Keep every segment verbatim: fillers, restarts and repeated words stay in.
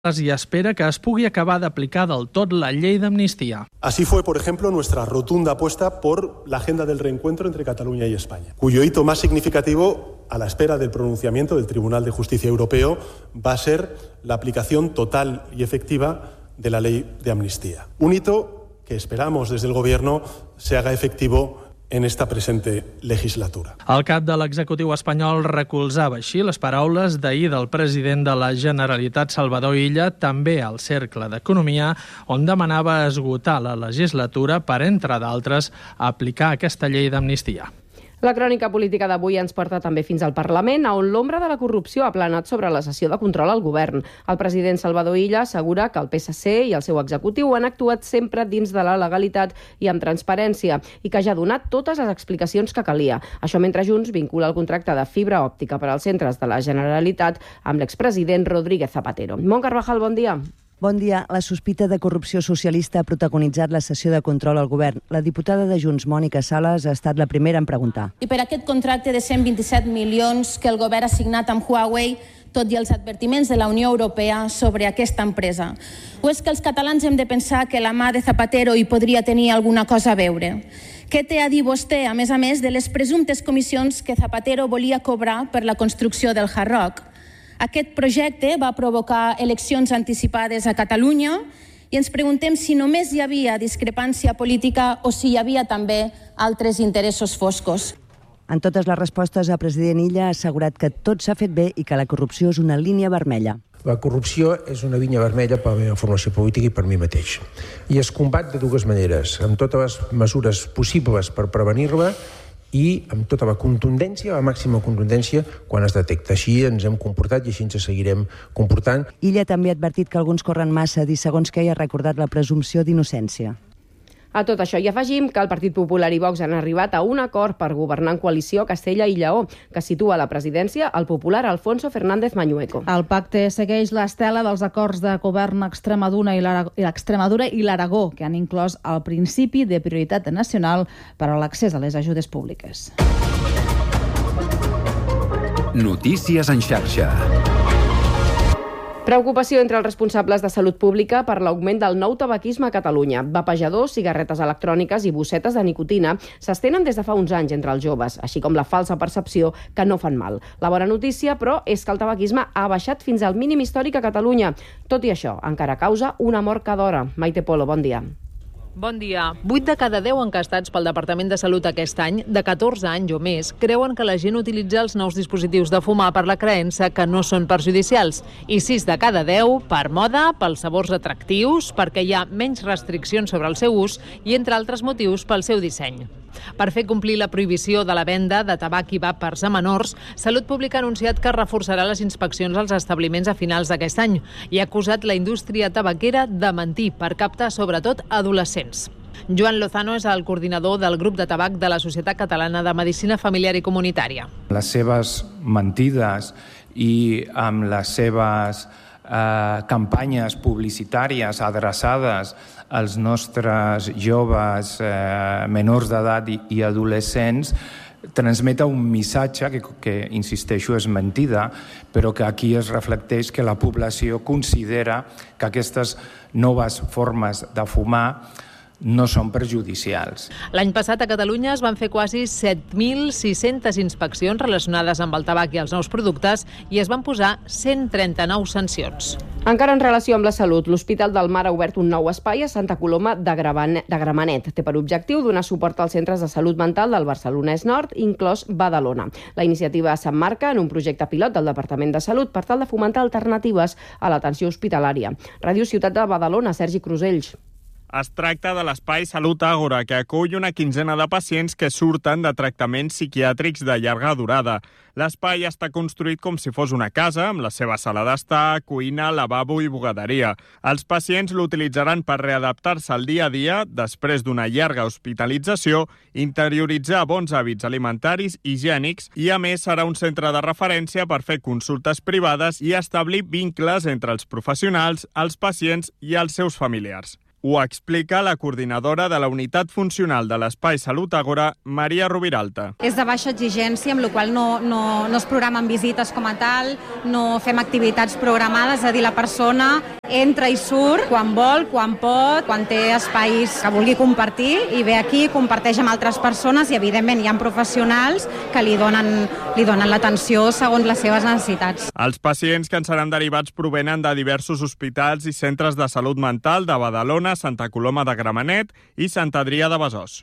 y espera que es pugui acabar d'aplicar del tot la llei d'amnistia. Así fue, por ejemplo, nuestra rotunda apuesta por la agenda del reencuentro entre Cataluña y España, cuyo hito más significativo, a la espera del pronunciamiento del Tribunal de Justicia Europeo, va a ser la aplicación total y efectiva de la ley de amnistía. Un hito que esperamos desde el Gobierno se haga efectivo en esta presente legislatura. El cap de l'executiu espanyol recolzava així les paraules d'ahir del president de la Generalitat, Salvador Illa, també al Cercle d'Economia, on demanava esgotar la legislatura per, entre d'altres, aplicar aquesta llei d'amnistia. La crònica política d'avui ens porta també fins al Parlament, on l'ombra de la corrupció ha planat sobre la sessió de control al govern. El president Salvador Illa assegura que el P S C i el seu executiu han actuat sempre dins de la legalitat i amb transparència i que ja ha donat totes les explicacions que calia. Això mentre Junts vincula el contracte de fibra òptica per als centres de la Generalitat amb l'expresident Rodríguez Zapatero. Mont Carvajal, bon dia. Bon dia. La sospita de corrupció socialista ha protagonitzat la sessió de control al govern. La diputada de Junts, Mònica Sales, ha estat la primera en preguntar. I per aquest contracte de cent vint-i-set milions que el govern ha signat amb Huawei, tot i els advertiments de la Unió Europea sobre aquesta empresa? O és que els catalans hem de pensar que la mà de Zapatero hi podria tenir alguna cosa a veure? Què té a dir vostè, a més a més, de les presumptes comissions que Zapatero volia cobrar per la construcció del Hard Rock? Aquest projecte va provocar eleccions anticipades a Catalunya i ens preguntem si només hi havia discrepància política o si hi havia també altres interessos foscos. En totes les respostes, el president Illa ha assegurat que tot s'ha fet bé i que la corrupció és una línia vermella. La corrupció és una línia vermella per la meva formació política i per mi mateix. I es combat de dues maneres, amb totes les mesures possibles per prevenir-la i amb tota la contundència, la màxima contundència, quan es detecta. Així ens hem comportat i així ens seguirem comportant. Illa també ha advertit que alguns corren massa a dir segons què i ha recordat la presumpció d'innocència. A tot això hi afegim que el Partit Popular i Vox han arribat a un acord per governar en coalició a Castella i Lleó, que situa a la presidència el popular Alfonso Fernández Mañueco. El pacte segueix l'estela dels acords de govern Extremadura i l'Extremadura i l'Aragó, que han inclòs el principi de prioritat nacional per a l'accés a les ajudes públiques. Notícies en xarxa. Preocupació entre els responsables de salut pública per l'augment del nou tabaquisme a Catalunya. Vapejadors, cigarretes electròniques i bossetes de nicotina s'estenen des de fa uns anys entre els joves, així com la falsa percepció que no fan mal. La bona notícia, però, és que el tabaquisme ha baixat fins al mínim històric a Catalunya. Tot i això, encara causa una mort cada hora. Maite Polo, bon dia. Bon dia. vuit de cada deu encastats pel Departament de Salut aquest any, de catorze anys o més, creuen que la gent utilitza els nous dispositius de fumar per la creença que no són perjudicials. I sis de cada deu per moda, pels sabors atractius, perquè hi ha menys restriccions sobre el seu ús i, entre altres motius, pel seu disseny. Per fer complir la prohibició de la venda de tabac i vàpers a menors, Salut Pública ha anunciat que reforçarà les inspeccions als establiments a finals d'aquest any i ha acusat la indústria tabaquera de mentir per captar sobretot adolescents. Joan Lozano és el coordinador del grup de tabac de la Societat Catalana de Medicina Familiar i Comunitària. Les seves mentides i amb les seves eh, campanyes publicitàries adreçades als nostres joves eh, menors d'edat i, i adolescents transmeta un missatge que, que, insisteixo, és mentida, però que aquí es reflecteix que la població considera que aquestes noves formes de fumar no són perjudicials. L'any passat a Catalunya es van fer quasi set mil sis-centes inspeccions relacionades amb el tabac i els nous productes i es van posar cent trenta-nou sancions. Encara en relació amb la salut, l'Hospital del Mar ha obert un nou espai a Santa Coloma de, Gramenet, de Gramenet. Té per objectiu donar suport als centres de salut mental del Barcelonès Nord, inclòs Badalona. La iniciativa s'emmarca en un projecte pilot del Departament de Salut per tal de fomentar alternatives a l'atenció hospitalària. Ràdio Ciutat de Badalona, Sergi Crusells. Es tracta de l'Espai Salut Àgora, que acull una quinzena de pacients que surten de tractaments psiquiàtrics de llarga durada. L'espai està construït com si fos una casa, amb la seva sala d'estar, cuina, lavabo i bugaderia. Els pacients l'utilitzaran per readaptar-se al dia a dia, després d'una llarga hospitalització, interioritzar bons hàbits alimentaris i higiènics i, a més, serà un centre de referència per fer consultes privades i establir vincles entre els professionals, els pacients i els seus familiars. Ho explica la coordinadora de la Unitat Funcional de l'Espai Salut Àgora, Maria Rubiralta. És de baixa exigència, amb la qual no, no, no es programen visites com a tal, no fem activitats programades, és a dir, la persona entra i surt quan vol, quan pot, quan té espais que vulgui compartir i ve aquí, comparteix amb altres persones i, evidentment, hi ha professionals que li donen, li donen l'atenció segons les seves necessitats. Els pacients que en seran derivats provenen de diversos hospitals i centres de salut mental de Badalona, Santa Coloma de Gramenet i Sant Adrià de Besòs.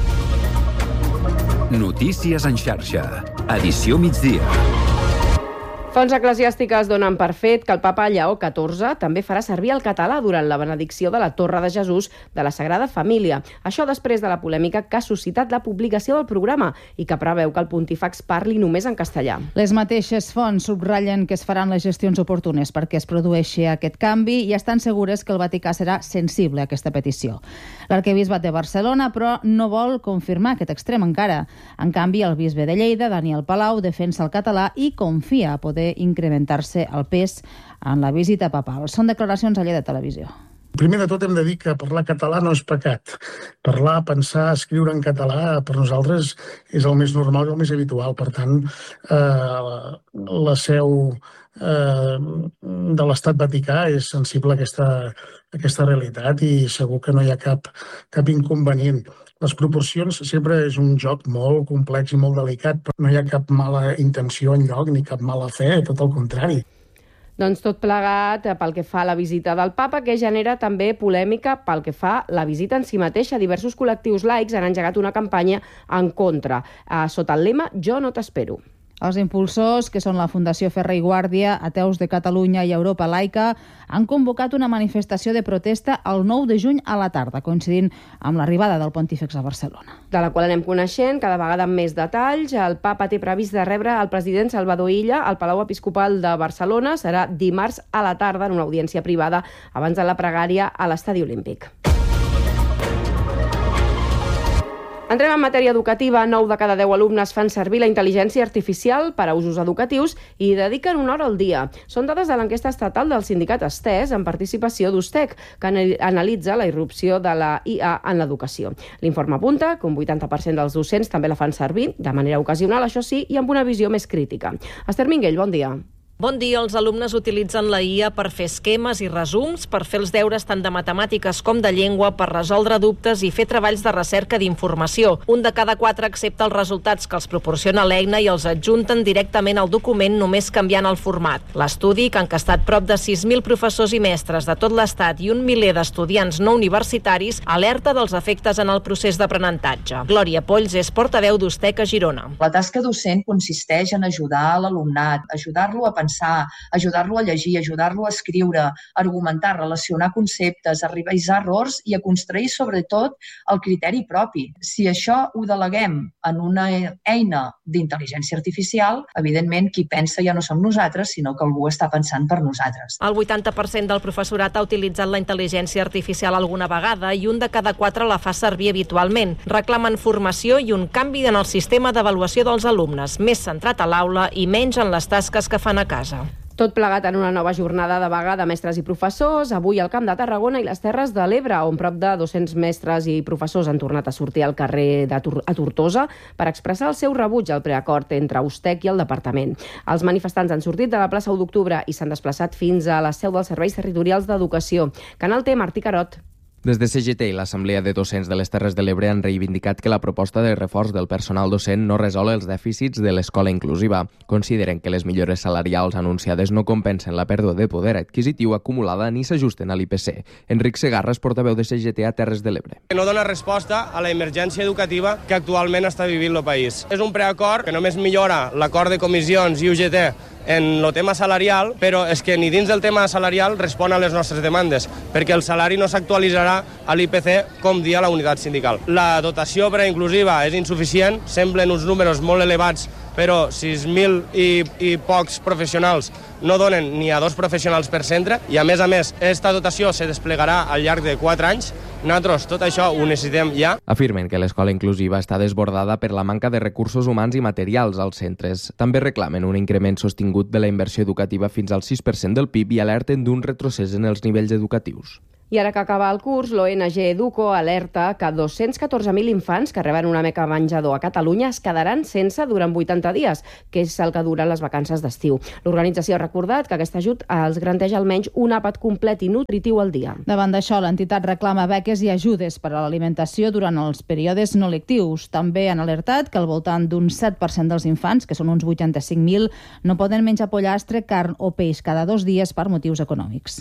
Notícies en xarxa. Edició migdia. Fonts eclesiàstiques donen per fet que el papa Lleó catorze també farà servir el català durant la benedicció de la Torre de Jesús de la Sagrada Família. Això després de la polèmica que ha suscitat la publicació del programa i que preveu que el pontífex parli només en castellà. Les mateixes fonts subratllen que es faran les gestions oportunes perquè es produeixi aquest canvi i estan segures que el Vaticà serà sensible a aquesta petició. L'arquebisbat de Barcelona, però, no vol confirmar aquest extrem encara. En canvi, el bisbe de Lleida, Daniel Palau, defensa el català i confia a poder incrementar-se el pes en la visita papal. Són declaracions a Lleida Televisió. Primer de tot hem de dir que parlar català no és pecat. Parlar, pensar, escriure en català per nosaltres és el més normal i el més habitual. Per tant, eh, la seu eh, de l'Estat Vaticà és sensible a aquesta, a aquesta realitat i segur que no hi ha cap, cap inconvenient. Les proporcions sempre és un joc molt complex i molt delicat, però no hi ha cap mala intenció enlloc ni cap mala fe, tot el contrari. Doncs tot plegat pel que fa a la visita del papa, que genera també polèmica pel que fa a la visita en si mateixa. Diversos col·lectius laics han engegat una campanya en contra, eh, sota el lema «Jo no t'espero». Els impulsors, que són la Fundació Ferrer i Guàrdia, Ateus de Catalunya i Europa Laica, han convocat una manifestació de protesta el nou de juny a la tarda, coincidint amb l'arribada del pontífex a Barcelona. De la qual anem coneixent cada vegada amb més detalls. El papa té previst de rebre el president Salvador Illa al Palau Episcopal de Barcelona. Serà dimarts a la tarda en una audiència privada abans de la pregària a l'Estadi Olímpic. Entrem en matèria educativa. nou de cada deu alumnes fan servir la intel·ligència artificial per a usos educatius i dediquen una hora al dia. Són dades de l'enquesta estatal del sindicat Estès en participació d'Ustec, que analitza la irrupció de la I A en l'educació. L'informe apunta que un vuitanta per cent dels docents també la fan servir, de manera ocasional, això sí, i amb una visió més crítica. Esther Minguell, bon dia. Bon dia. Els alumnes utilitzen la I A per fer esquemes i resums, per fer els deures tant de matemàtiques com de llengua, per resoldre dubtes i fer treballs de recerca d'informació. Un de cada quatre accepta els resultats que els proporciona l'eina i els adjunten directament al document només canviant el format. L'estudi, que ha encastat prop de sis mil professors i mestres de tot l'Estat i un miler d'estudiants no universitaris, alerta dels efectes en el procés d'aprenentatge. Glòria Polls és portaveu d'Ustec a Girona. La tasca docent consisteix en ajudar l'alumnat, ajudar-lo a pensar, ajudar-lo a llegir, ajudar-lo a escriure, a argumentar, relacionar conceptes, a revisar errors i a construir, sobretot, el criteri propi. Si això ho deleguem en una eina d'intel·ligència artificial, evidentment, qui pensa ja no som nosaltres, sinó que algú està pensant per nosaltres. El vuitanta per cent del professorat ha utilitzat la intel·ligència artificial alguna vegada i un de cada quatre la fa servir habitualment. Reclamen formació i un canvi en el sistema d'avaluació dels alumnes, més centrat a l'aula i menys en les tasques que fan a casa. Tot plegat en una nova jornada de vaga de mestres i professors, avui al Camp de Tarragona i les Terres de l'Ebre, on prop de dos-cents mestres i professors han tornat a sortir al carrer de Tor- a Tortosa per expressar el seu rebuig al preacord entre Ustec i el departament. Els manifestants han sortit de la plaça u d'octubre i s'han desplaçat fins a la seu dels Serveis Territorials d'Educació. Canal T, Martí Carot. Des de C G T i l'Assemblea de Docents de les Terres de l'Ebre han reivindicat que la proposta de reforç del personal docent no resol els dèficits de l'escola inclusiva. Consideren que les millores salarials anunciades no compensen la pèrdua de poder adquisitiu acumulada ni s'ajusten a l'I P C. Enric Segarra és portaveu de C G T a Terres de l'Ebre. No dona resposta a la emergència educativa que actualment està vivint el país. És un preacord que només millora l'acord de comissions i U G T en el tema salarial, però és que ni dins del tema salarial respon a les nostres demandes, perquè el salari no s'actualitzarà a l'I P C com dia la unitat sindical. La dotació preinclusiva és insuficient, semblen uns números molt elevats, però sis mil i, i pocs professionals no donen ni a dos professionals per centre i, a més a més, aquesta dotació se desplegarà al llarg de quatre anys. Nosaltres tot això ho necessitem ja. Afirmen que l'escola inclusiva està desbordada per la manca de recursos humans i materials als centres. També reclamen un increment sostingut de la inversió educativa fins al sis per cent del P I B i alerten d'un retrocés en els nivells educatius. I ara que acaba el curs, l'O N G Educo alerta que dos-cents catorze mil infants que reben una beca menjador a Catalunya es quedaran sense durant vuitanta dies, que és el que duren les vacances d'estiu. L'organització ha recordat que aquest ajut els garanteix almenys un àpat complet i nutritiu al dia. Davant d'això, l'entitat reclama beques i ajudes per a l'alimentació durant els períodes no lectius. També han alertat que al voltant d'un set per cent dels infants, que són uns vuitanta-cinc mil, no poden menjar pollastre, carn o peix cada dos dies per motius econòmics.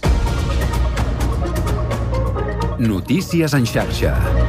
Notícies en xarxa.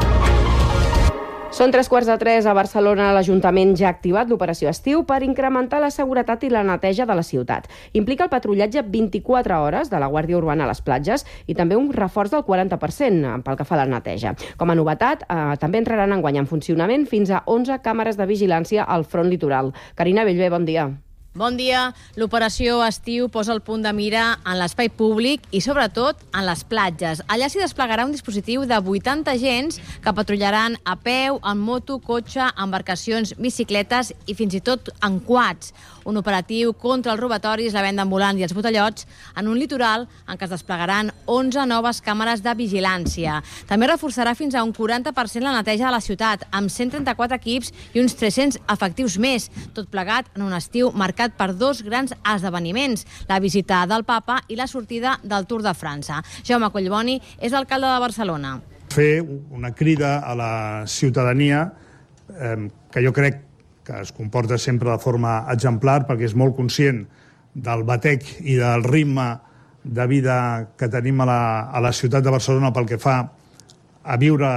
Són tres quarts de tres a Barcelona. L'Ajuntament ja ha activat l'operació estiu per incrementar la seguretat i la neteja de la ciutat. Implica el patrullatge vint-i-quatre hores de la Guàrdia Urbana a les platges i també un reforç del quaranta per cent pel que fa a la neteja. Com a novetat, eh, també entraran enguany en funcionament fins a onze càmeres de vigilància al front litoral. Carina Bellver, bon dia. Bon dia. L'operació estiu posa el punt de mira en l'espai públic i, sobretot, en les platges. Allà s'hi desplegarà un dispositiu de vuitanta agents que patrullaran a peu, en moto, cotxe, embarcacions, bicicletes i fins i tot en quads. Un operatiu contra els robatoris, la venda ambulant i els botellots en un litoral en què es desplegaran onze noves càmeres de vigilància. També reforçarà fins a un quaranta per cent la neteja de la ciutat, amb cent trenta-quatre equips i uns tres-cents efectius més, tot plegat en un estiu marcat per dos grans esdeveniments, la visita del Papa i la sortida del Tour de França. Jaume Collboni és alcalde de Barcelona. Fer una crida a la ciutadania eh, que jo crec que es comporta sempre de forma exemplar perquè és molt conscient del batec i del ritme de vida que tenim a la, a la ciutat de Barcelona pel que fa a viure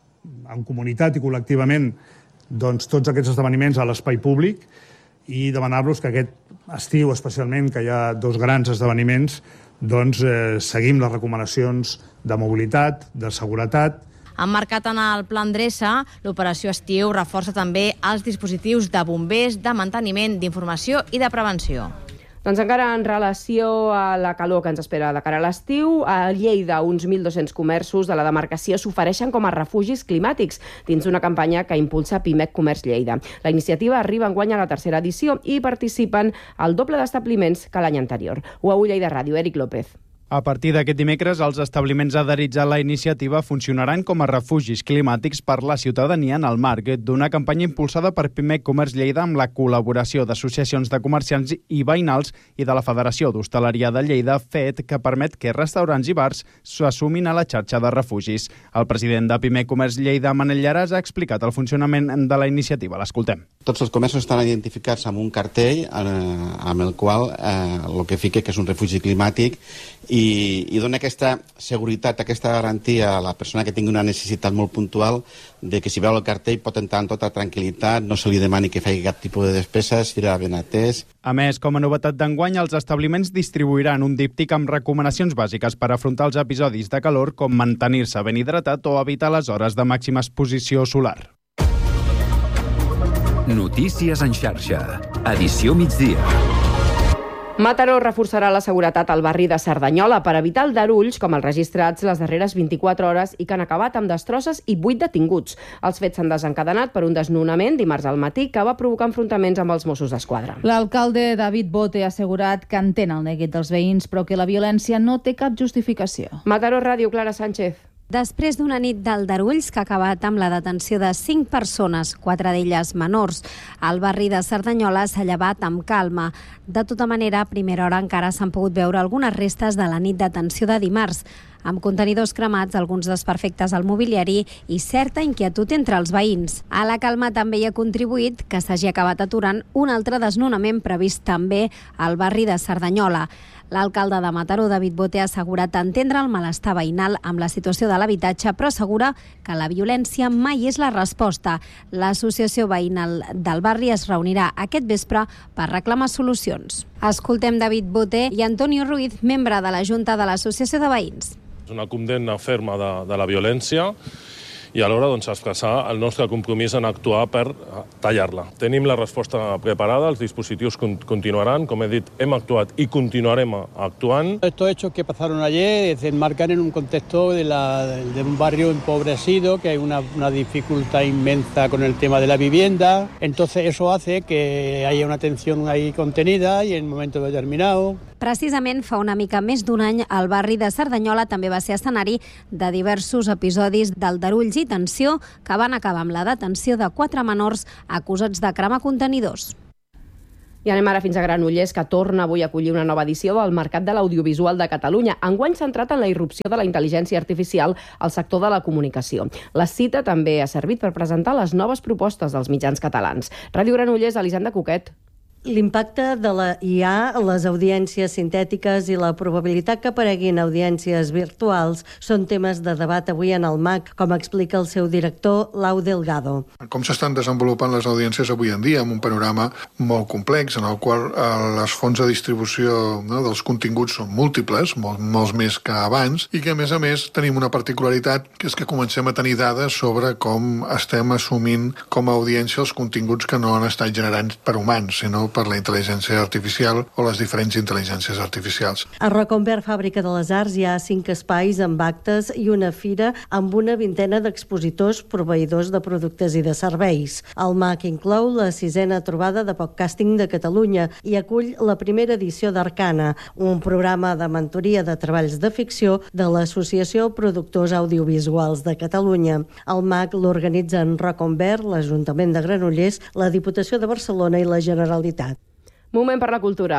en comunitat i col·lectivament doncs, tots aquests esdeveniments a l'espai públic i demanar-los que aquest estiu, especialment, que hi ha dos grans esdeveniments, doncs eh, seguim les recomanacions de mobilitat, de seguretat. Emmarcat en el Pla Endreça, l'operació estiu reforça també els dispositius de bombers, de manteniment, d'informació i de prevenció. Doncs encara en relació a la calor que ens espera de cara a l'estiu, a Lleida uns mil dos-cents comerços de la demarcació s'ofereixen com a refugis climàtics dins d'una campanya que impulsa Pimec Comerç Lleida. La iniciativa arriba enguany a la tercera edició i participen el doble d'establiments que l'any anterior. U A U Lleida Ràdio, Eric López. A partir d'aquest dimecres, els establiments adherits a la iniciativa funcionaran com a refugis climàtics per la ciutadania en el marc d'una campanya impulsada per Pimec Comerç Lleida amb la col·laboració d'associacions de comerciants i veïnals i de la Federació d'Hostaleria de Lleida, fet que permet que restaurants i bars s'assumin a la xarxa de refugis. El president de Pimec Comerç Lleida, Manel Llaràs, ha explicat el funcionament de la iniciativa. L'escoltem. Tots els comerços estan identificats amb un cartell eh, amb el qual eh, el que fica que és un refugi climàtic i, i dona aquesta seguretat, aquesta garantia a la persona que tingui una necessitat molt puntual de que si veu el cartell pot entrar en tota tranquil·litat, no se li demani que faci cap tipus de despeses, serà ben atès. A més, com a novetat d'enguany, els establiments distribuiran un díptic amb recomanacions bàsiques per afrontar els episodis de calor, com mantenir-se ben hidratat o evitar les hores de màxima exposició solar. Notícies en xarxa. Edició migdia. Mataró reforçarà la seguretat al barri de Cerdanyola per evitar aldarulls com els registrats les darreres vint-i-quatre hores i que han acabat amb destrosses i vuit detinguts. Els fets s'han desencadenat per un desnonament dimarts al matí que va provocar enfrontaments amb els Mossos d'Esquadra. L'alcalde David Bote ha assegurat que entén el neguit dels veïns però que la violència no té cap justificació. Mataró Ràdio, Clara Sánchez. Després d'una nit d'aldarulls que ha acabat amb la detenció de cinc persones, quatre d'elles menors, el barri de Cerdanyola s'ha llevat amb calma. De tota manera, a primera hora encara s'han pogut veure algunes restes de la nit d'atenció de dimarts, amb contenidors cremats, alguns desperfectes al mobiliari i certa inquietud entre els veïns. A la calma també hi ha contribuït que s'hagi acabat aturant un altre desnonament previst també al barri de Cerdanyola. L'alcalde de Mataró, David Bote, ha assegurat entendre el malestar veïnal amb la situació de l'habitatge, però assegura que la violència mai és la resposta. L'associació veïnal del barri es reunirà aquest vespre per reclamar solucions. Escoltem David Bote i Antonio Ruiz, membre de la Junta de l'Associació de Veïns. És una condemna ferma de, de la violència i alhora doncs, expressar el nostre compromís en actuar per tallar-la. Tenim la resposta preparada, els dispositius continuaran, com he dit, hem actuat i continuarem actuant. Estos hechos que pasaron ayer se enmarcan en un contexto de, la, de un barrio empobrecido, que hay una, una dificultad inmensa con el tema de la vivienda. Entonces eso hace que haya una tensión ahí contenida y en un momento determinado Precisament fa una mica més d'un any, el barri de Cerdanyola també va ser escenari de diversos episodis d'aldarulls i tensió que van acabar amb la detenció de quatre menors acusats de cremar contenidors. I anem ara fins a Granollers, que torna avui a acollir una nova edició del Mercat de l'Audiovisual de Catalunya, enguany centrat en la irrupció de la intel·ligència artificial al sector de la comunicació. La cita també ha servit per presentar les noves propostes dels mitjans catalans. Ràdio Granollers, Elisenda Coquet. L'impacte de la I A, les audiències sintètiques i la probabilitat que apareguin audiències virtuals són temes de debat avui en el M A C, com explica el seu director, Lau Delgado. Com s'estan desenvolupant les audiències avui en dia, amb un panorama molt complex, en el qual eh, les fonts de distribució no, dels continguts són múltiples, molt, molts més que abans, i que a més a més tenim una particularitat, que és que comencem a tenir dades sobre com estem assumint com a audiència els continguts que no han estat generats per humans, sinó per la intel·ligència artificial o les diferents intel·ligències artificials. A Roconvert, Fàbrica de les Arts, hi ha cinc espais amb actes i una fira amb una vintena d'expositors proveïdors de productes i de serveis. El M A C inclou la sisena trobada de podcasting de Catalunya i acull la primera edició d'Arcana, un programa de mentoria de treballs de ficció de l'Associació Productors Audiovisuals de Catalunya. El M A C l'organitzen Roconvert, l'Ajuntament de Granollers, la Diputació de Barcelona i la Generalitat. Moment per la cultura.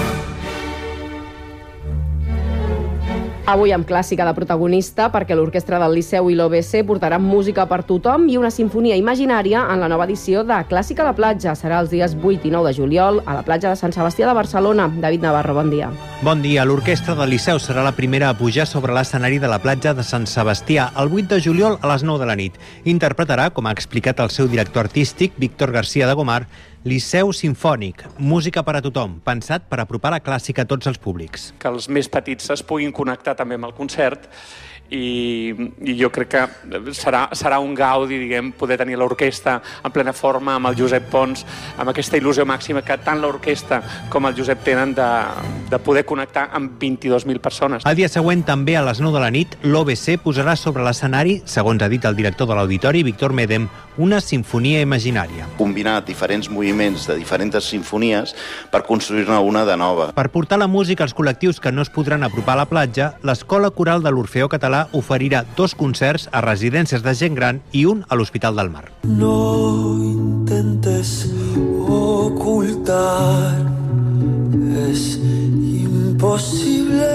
Avui amb clàssica de protagonista, perquè l'Orquestra del Liceu i l'O B C portaran música per tothom i una sinfonia imaginària en la nova edició de Clàssica a la platja. Serà els dies vuit i nou de juliol a la platja de Sant Sebastià de Barcelona. David Navarro, bon dia. Bon dia. L'Orquestra del Liceu serà la primera a pujar sobre l'escenari de la platja de Sant Sebastià el vuit de juliol a les nou de la nit. Interpretarà, com ha explicat el seu director artístic, Víctor García de Gomar, Liceu Simfònic, música per a tothom, pensat per apropar la clàssica a tots els públics. Que els més petits es puguin connectar també amb el concert i, i jo crec que serà, serà un gaudi, diguem, poder tenir l'orquestra en plena forma amb el Josep Pons, amb aquesta il·lusió màxima que tant l'orquestra com el Josep tenen de, de poder connectar amb vint-i-dos mil persones. El dia següent, també a les nou de la nit, l'O B C posarà sobre l'escenari, segons ha dit el director de l'Auditori, Víctor Medem, una sinfonia imaginària. Combinar diferents moviments de diferents sinfonies per construir-ne una de nova. Per portar la música als col·lectius que no es podran apropar a la platja, l'Escola Coral de l'Orfeó Català oferirà dos concerts a residències de gent gran i un a l'Hospital del Mar. No intentes ocultar, és impossible.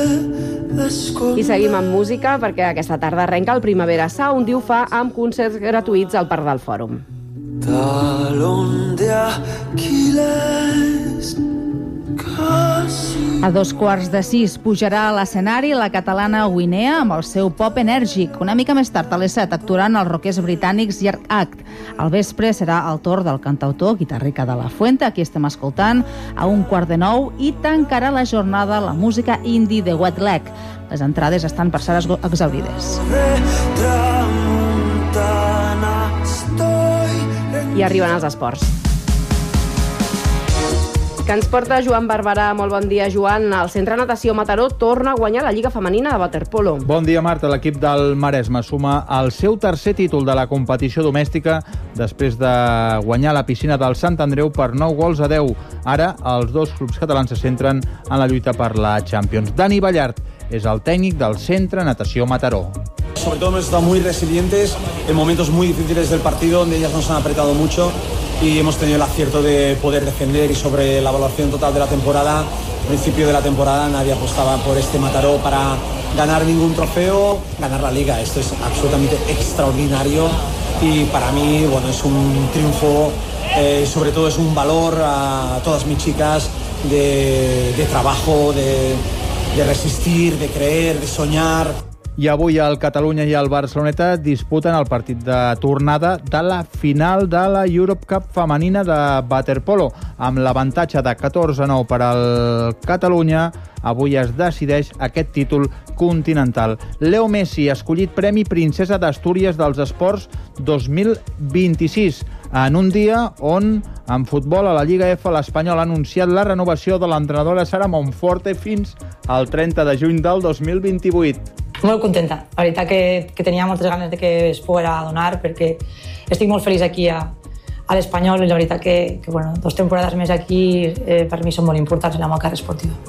I seguim amb música perquè aquesta tarda arrenca el Primavera Sound i ho fa amb concerts gratuïts al Parc del Fòrum. Talón de Aquiles, A dos quarts de sis pujarà a l'escenari la catalana Guinea amb el seu pop enèrgic. Una mica més tard, a les set, actuaran els rockers britànics Yark Act. Al vespre serà el torn del cantautor Guitarrica de la Fuente, aquí estem escoltant, a un quart de nou, i tancarà la jornada la música indie de Wet Leg. Les entrades estan per ser exaurides. I arriben els esports, que ens porta Joan Barberà. Molt bon dia, Joan. El Centre Natació Mataró torna a guanyar la Lliga Femenina de waterpolo. Bon dia, Marta. L'equip del Maresme suma el seu tercer títol de la competició domèstica després de guanyar la piscina del Sant Andreu per nou gols a deu. Ara, els dos clubs catalans se centren en la lluita per la Champions. Dani Ballart és el tècnic del Centre Natació Mataró. Sobre todo hemos estado muy resilientes en momentos muy difíciles del partido, donde ellas nos han apretado mucho y hemos tenido el acierto de poder defender. Y sobre la evaluación total de la temporada, al principio de la temporada nadie apostaba por este Mataró para ganar ningún trofeo, ganar la Liga. Esto es absolutamente extraordinario y para mí, bueno, es un triunfo, eh, sobre todo es un valor a todas mis chicas de, de trabajo, de, de resistir, de creer, de soñar. I avui el Catalunya i el Barceloneta disputen el partit de tornada de la final de la Europe Cup femenina de waterpolo. Amb l'avantatge de catorze a nou per al Catalunya, avui es decideix aquest títol continental. Leo Messi ha escollit Premi Princesa d'Astúries dels Esports dos mil vint-i-sis, en un dia on, en futbol, a la Lliga F, l'Espanyol ha anunciat la renovació de l'entrenadora Sara Monforte fins al trenta de juny del dos mil vint-i-vuit. Molt contenta. La veritat que, que tenia moltes ganes de que es poguera donar, perquè estic molt feliç aquí a, a l'Espanyol i la veritat que, que bueno, dos temporades més aquí eh, per mi són molt importants en la meva carrera esportiva.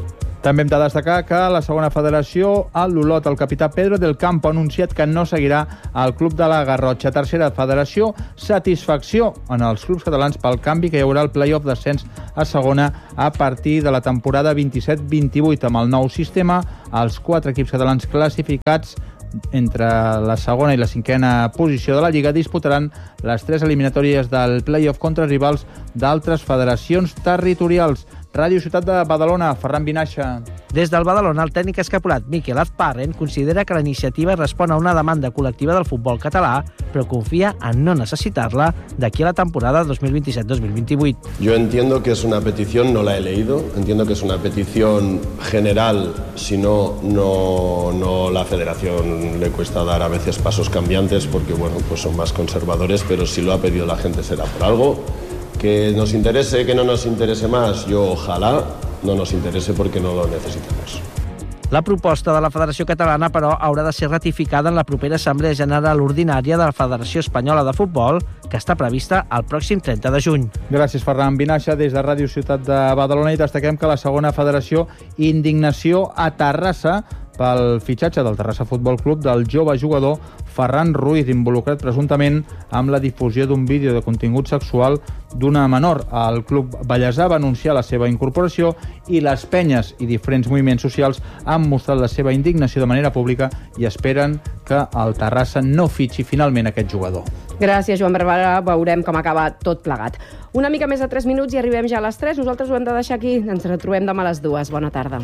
També hem de destacar que la segona federació, a l'Olot, el capità Pedro del Campo ha anunciat que no seguirà al club de la Garrotxa. Tercera federació, satisfacció en els clubs catalans pel canvi que hi haurà el play-off d'ascens a segona a partir de la temporada vint-i-set vint-i-vuit. Amb el nou sistema, els quatre equips catalans classificats entre la segona i la cinquena posició de la Lliga disputaran les tres eliminatòries del play-off contra rivals d'altres federacions territorials. Ràdio Ciutat de Badalona, Ferran Vinaixa. Des del Badalona, el tècnic escapulat Miquel Azparren considera que la iniciativa respon a una demanda col·lectiva del futbol català, però confia en no necessitar-la d'aquí a la temporada dos mil vint-i-set dos mil vint-i-vuit. Yo entiendo que es una petición, no la he leído, entiendo que es una petición general, si no, no, no la federación le cuesta dar a veces pasos cambiantes porque, bueno, pues son más conservadores, pero si lo ha pedido la gente será por algo. Que nos interese, que no nos interese más, yo ojalá no nos interese porque no lo necesitamos. La proposta de la Federació Catalana, però, haurà de ser ratificada en la propera Assemblea General Ordinària de la Federació Espanyola de Futbol, que està prevista el pròxim trenta de juny. Gràcies, Ferran Vinaixa. Des de Ràdio Ciutat de Badalona i destaquem que la segona federació, indignació a Terrassa pel fitxatge del Terrassa Futbol Club del jove jugador Ferran Ruiz, involucrat presumptament amb la difusió d'un vídeo de contingut sexual d'una menor. El club ballesà va anunciar la seva incorporació i les penyes i diferents moviments socials han mostrat la seva indignació de manera pública i esperen que el Terrassa no fitxi finalment aquest jugador. Gràcies, Joan Barbara. Veurem com acaba tot plegat. Una mica més de tres minuts i arribem ja a les tres. Nosaltres ho hem de deixar aquí. Ens retrobem demà a les dues. Bona tarda.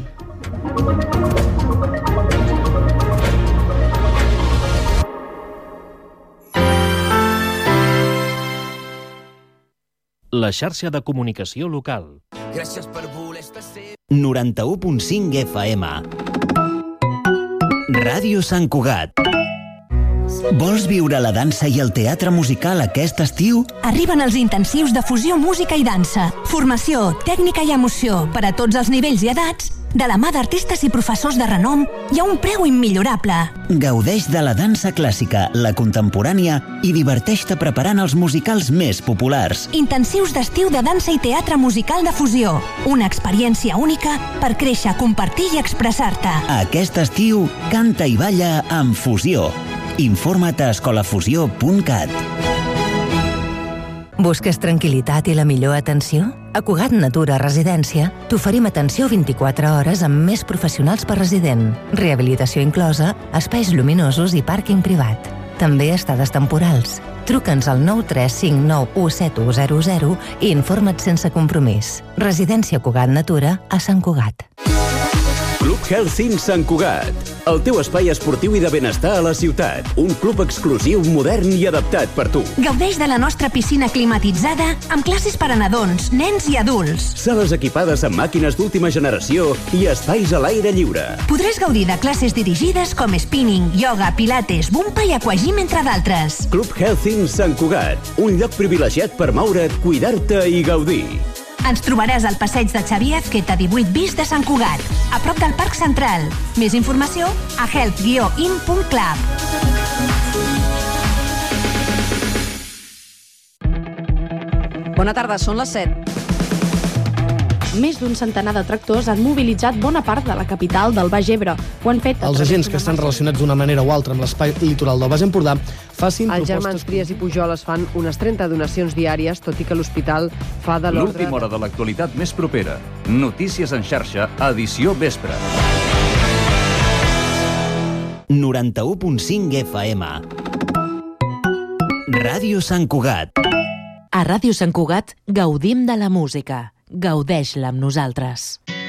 La xarxa de comunicació local. Gràcies per voler estar sempre. noranta-u punt cinc F M. Ràdio Sant Cugat. Vols viure la dansa i el teatre musical aquest estiu? Arriben els intensius de fusió, música i dansa. Formació, tècnica i emoció per a tots els nivells i edats, de la mà d'artistes i professors de renom i a un preu immillorable. Gaudeix de la dansa clàssica, la contemporània i diverteix-te preparant els musicals més populars. Intensius d'estiu de dansa i teatre musical de fusió. Una experiència única per créixer, compartir i expressar-te. Aquest estiu, canta i balla amb Fusió. Informa't a escolafusió punt cat. Busques tranquil·litat i la millor atenció? A Cugat Natura Residència t'oferim atenció vint-i-quatre hores amb més professionals per resident, rehabilitació inclosa, espais luminosos i pàrquing privat. També estades temporals. Truca'ns al nou tres cinc nou u set u zero zero i informa't sense compromís. Residència Cugat Natura a Sant Cugat. Club Health in Sant Cugat. El teu espai esportiu i de benestar a la ciutat. Un club exclusiu, modern i adaptat per tu. Gaudeix de la nostra piscina climatitzada amb classes per a nadons, nens i adults. Sales equipades amb màquines d'última generació i espais a l'aire lliure. Podràs gaudir de classes dirigides com spinning, ioga, pilates, bumpa i aquagym, entre d'altres. Club Health in Sant Cugat. Un lloc privilegiat per moure't, cuidar-te i gaudir. Ens trobaràs al passeig de Xavier Azqueta divuit bis de Sant Cugat, a prop del Parc Central. Més informació a health guió in punt club. Bona tarda, són les set. Més d'un centenar de tractors han mobilitzat bona part de la capital del Baix Ebre. Ho han fet... Els agents que estan relacionats d'una manera o altra amb l'espai litoral del Baix Empordà facin Els propostes... germans Trias i Pujoles fan unes trenta donacions diàries, tot i que l'hospital fa de l'ordre... L'última hora de l'actualitat més propera. Notícies en xarxa, edició vespre. noranta-u punt cinc F M. Ràdio Sant Cugat. A Ràdio Sant Cugat gaudim de la música. Gaudeix-la amb nosaltres.